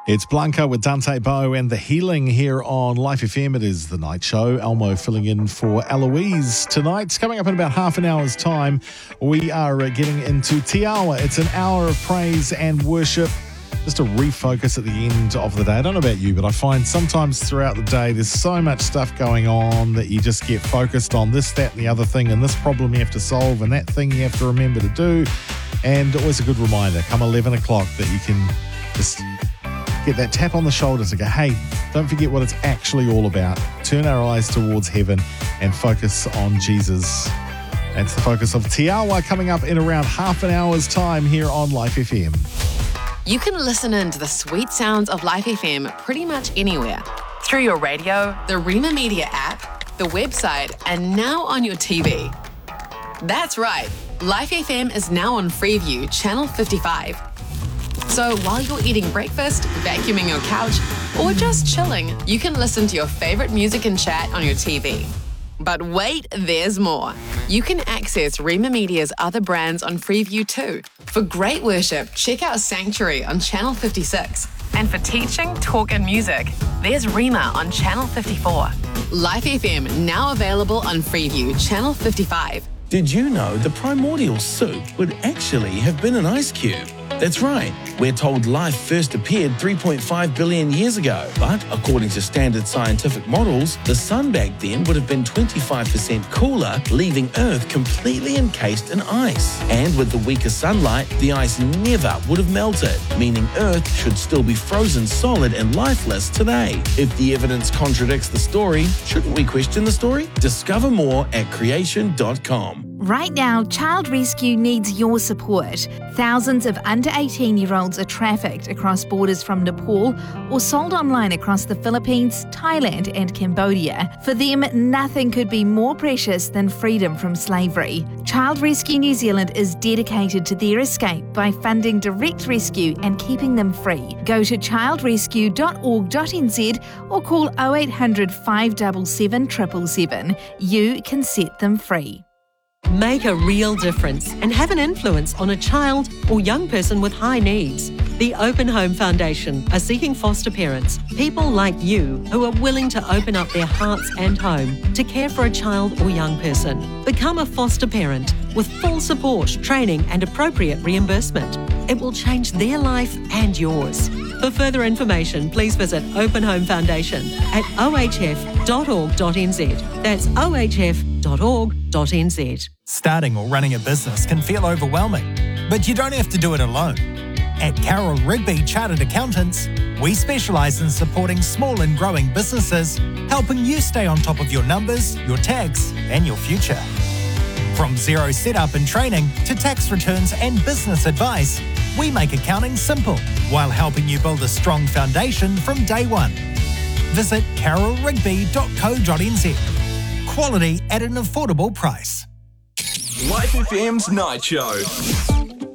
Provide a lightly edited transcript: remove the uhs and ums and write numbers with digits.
It's Blanca with Dante Bowe and The Healing here on Life FM. It is the night show. Elmo filling in for Eloise tonight. Coming up in about half an hour's time, we are getting into Te Awa. It's an hour of praise and worship, just to refocus at the end of the day. I don't know about you, but I find sometimes throughout the day there's so much stuff going on that you just get focused on this, that, and the other thing, and this problem you have to solve, and that thing you have to remember to do. And always a good reminder, come 11 o'clock, that you can just get that tap on the shoulder to go, hey, don't forget what it's actually all about. Turn our eyes towards heaven and focus on Jesus. That's the focus of Te Awa, coming up in around half an hour's time here on Life FM. You can listen in to the sweet sounds of Life FM pretty much anywhere. Through your radio, the Rima Media app, the website, and now on your TV. That's right, Life FM is now on Freeview, Channel 55. So while you're eating breakfast, vacuuming your couch, or just chilling, you can listen to your favorite music and chat on your TV. But wait, there's more. You can access Rima Media's other brands on Freeview too. For great worship, check out Sanctuary on Channel 56. And for teaching, talk and music, there's Rima on Channel 54. Life FM now available on Freeview, Channel 55. Did you know the primordial soup would actually have been an ice cube? That's right. We're told life first appeared 3.5 billion years ago. But according to standard scientific models, the sun back then would have been 25% cooler, leaving Earth completely encased in ice. And with the weaker sunlight, the ice never would have melted, meaning Earth should still be frozen solid and lifeless today. If the evidence contradicts the story, shouldn't we question the story? Discover more at creation.com. Right now, Child Rescue needs your support. Thousands of under 18-year-olds are trafficked across borders from Nepal or sold online across the Philippines, Thailand and Cambodia. For them, nothing could be more precious than freedom from slavery. Child Rescue New Zealand is dedicated to their escape by funding direct rescue and keeping them free. Go to childrescue.org.nz or call 0800 577 777. You can set them free. Make a real difference and have an influence on a child or young person with high needs. The Open Home Foundation are seeking foster parents, people like you who are willing to open up their hearts and home to care for a child or young person. Become a foster parent with full support, training and appropriate reimbursement. It will change their life and yours. For further information, please visit Open Home Foundation at ohf.org.nz. That's ohf.org.nz. Starting or running a business can feel overwhelming, but you don't have to do it alone. At Carroll Rigby Chartered Accountants, we specialise in supporting small and growing businesses, helping you stay on top of your numbers, your tax and your future. From zero setup and training to tax returns and business advice, we make accounting simple while helping you build a strong foundation from day one. Visit carrollrigby.co.nz. Quality at an affordable price. Life FM's Night Show.